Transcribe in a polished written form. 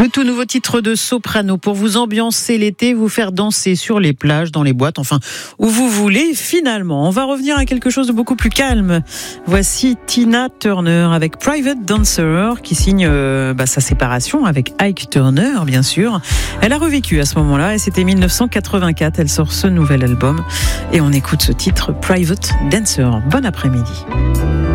Le tout nouveau titre de Soprano pour vous ambiancer l'été, vous faire danser sur les plages, dans les boîtes, enfin où vous voulez. Finalement, on va revenir à quelque chose de beaucoup plus calme. Voici Tina Turner avec Private Dancer qui signe sa séparation avec Ike Turner, bien sûr. Elle a revécu à ce moment-là et c'était 1984. Elle sort ce nouvel album et on écoute ce titre Private Dancer. Bon après-midi.